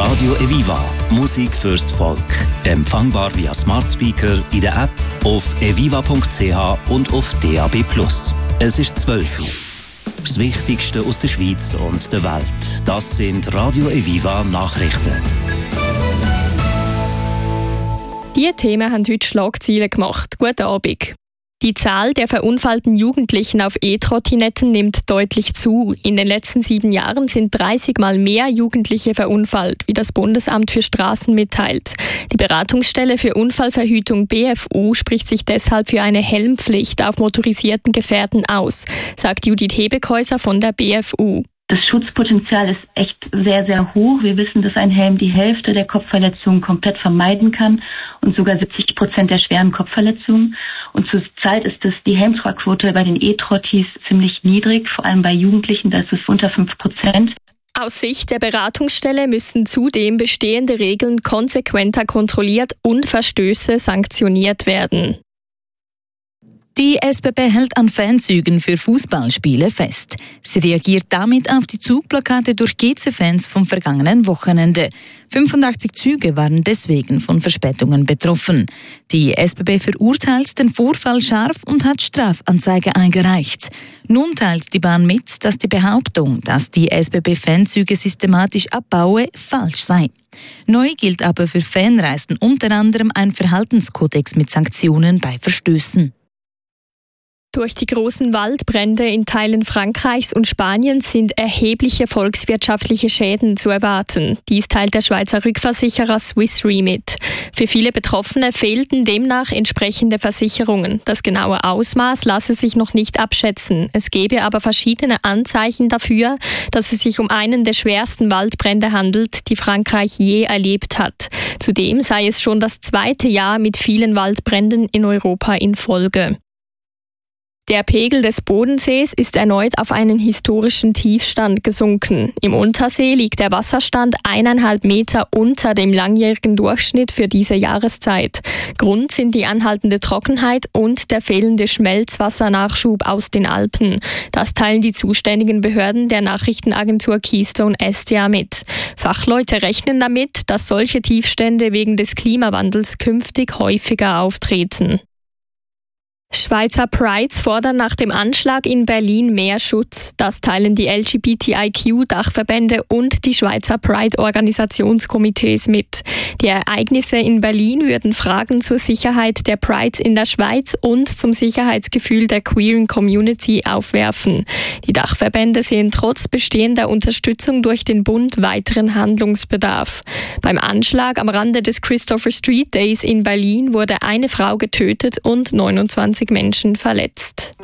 Radio Eviva. Musik fürs Volk. Empfangbar via Smart Speaker, in der App, auf eviva.ch und auf DAB+. Es ist 12 Uhr. Das Wichtigste aus der Schweiz und der Welt. Das sind Radio Eviva Nachrichten. Diese Themen haben heute Schlagzeilen gemacht. Guten Abend. Die Zahl der verunfallten Jugendlichen auf E-Trottinetten nimmt deutlich zu. In den letzten 7 Jahren sind 30 Mal mehr Jugendliche verunfallt, wie das Bundesamt für Straßen mitteilt. Die Beratungsstelle für Unfallverhütung BFU spricht sich deshalb für eine Helmpflicht auf motorisierten Gefährten aus, sagt Judith Hebekäuser von der BFU. Das Schutzpotenzial ist echt sehr, sehr hoch. Wir wissen, dass ein Helm die Hälfte der Kopfverletzungen komplett vermeiden kann und sogar 70% der schweren Kopfverletzungen. Und zurzeit ist die Helmtragquote bei den E-Trottis ziemlich niedrig, vor allem bei Jugendlichen, da ist es unter 5%. Aus Sicht der Beratungsstelle müssen zudem bestehende Regeln konsequenter kontrolliert und Verstöße sanktioniert werden. Die SBB hält an Fanzügen für Fußballspiele fest. Sie reagiert damit auf die Zugplakate durch GC-Fans vom vergangenen Wochenende. 85 Züge waren deswegen von Verspätungen betroffen. Die SBB verurteilt den Vorfall scharf und hat Strafanzeige eingereicht. Nun teilt die Bahn mit, dass die Behauptung, dass die SBB-Fanzüge systematisch abbaue, falsch sei. Neu gilt aber für Fanreisen unter anderem ein Verhaltenskodex mit Sanktionen bei Verstößen. Durch die großen Waldbrände in Teilen Frankreichs und Spaniens sind erhebliche volkswirtschaftliche Schäden zu erwarten. Dies teilt der Schweizer Rückversicherer Swiss Re mit. Für viele Betroffene fehlten demnach entsprechende Versicherungen. Das genaue Ausmaß lasse sich noch nicht abschätzen. Es gebe aber verschiedene Anzeichen dafür, dass es sich um einen der schwersten Waldbrände handelt, die Frankreich je erlebt hat. Zudem sei es schon das 2. Jahr mit vielen Waldbränden in Europa in Folge. Der Pegel des Bodensees ist erneut auf einen historischen Tiefstand gesunken. Im Untersee liegt der Wasserstand 1,5 Meter unter dem langjährigen Durchschnitt für diese Jahreszeit. Grund sind die anhaltende Trockenheit und der fehlende Schmelzwassernachschub aus den Alpen. Das teilen die zuständigen Behörden der Nachrichtenagentur Keystone SDA mit. Fachleute rechnen damit, dass solche Tiefstände wegen des Klimawandels künftig häufiger auftreten. Schweizer Prides fordern nach dem Anschlag in Berlin mehr Schutz. Das teilen die LGBTIQ-Dachverbände und die Schweizer Pride-Organisationskomitees mit. Die Ereignisse in Berlin würden Fragen zur Sicherheit der Prides in der Schweiz und zum Sicherheitsgefühl der queeren Community aufwerfen. Die Dachverbände sehen trotz bestehender Unterstützung durch den Bund weiteren Handlungsbedarf. Beim Anschlag am Rande des Christopher Street Days in Berlin wurde eine Frau getötet und 29 Menschen verletzt.